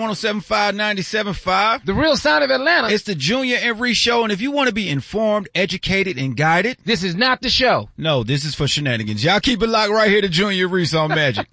107.5, 97.5. The real sound of Atlanta. It's the Junior and Reese Show, and if you want to be informed, educated, and guided, this is not the show. No, this is for shenanigans. Y'all keep it locked right here to Junior and Reese on Magic.